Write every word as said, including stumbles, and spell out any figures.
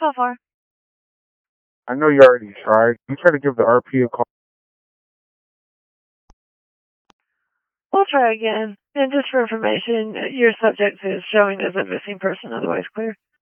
so far. I know you already tried. You tried to give the R P a call. We'll try again. And just for information, your subject is showing as a missing person, otherwise clear.